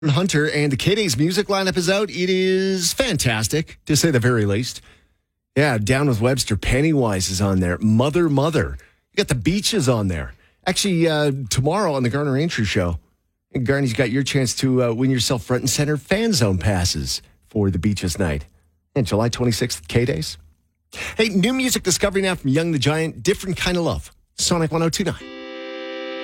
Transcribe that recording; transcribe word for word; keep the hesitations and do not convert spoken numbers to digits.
Hunter, and the K-Days music lineup is out. It is fantastic, to say the very least. Yeah, Down with Webster, Pennywise is on there. Mother, Mother. You got the Beaches on there. Actually, uh, tomorrow on the Garner Aintree Show, Garney's got your chance to uh, win yourself front and center fan zone passes for the Beaches night. And July twenty-sixth, K-Days. Hey, new music discovery now from Young the Giant, Different Kind of Love. Sonic one oh two point nine.